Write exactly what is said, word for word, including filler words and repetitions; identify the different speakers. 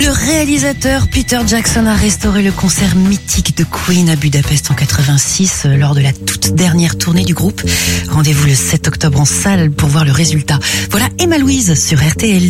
Speaker 1: Le réalisateur Peter Jackson a restauré le concert mythique de Queen à Budapest en quatre-vingt-six lors de la toute dernière tournée du groupe. Rendez-vous le sept octobre en salle pour voir le résultat. Voilà Emma Louise sur R T L.